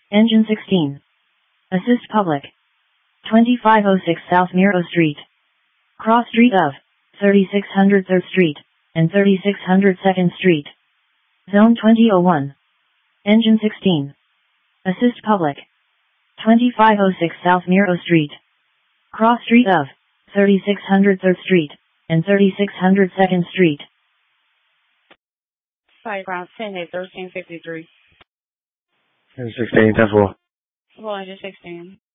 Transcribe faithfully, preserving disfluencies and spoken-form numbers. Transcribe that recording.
Engine sixteen. Assist public. twenty-five oh six South Miro Street. Cross street of thirty-six hundred third Street and thirty-six hundred second Street. Zone twenty oh one. Engine sixteen. Assist public. twenty-five oh six South Miro Street. Cross street of thirty-six hundred third Street and thirty-six hundred second Street. Site ground ten at thirteen fifty-three. Engine sixteen, ten four. Well, engine sixteen.